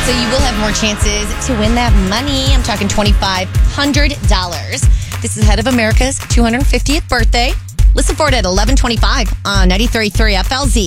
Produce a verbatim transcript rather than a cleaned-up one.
So you will have more chances to win that money. I'm talking twenty-five hundred dollars. This is ahead of America's two hundred fiftieth birthday. Listen for it at eleven twenty-five on ninety-three point three F L Z.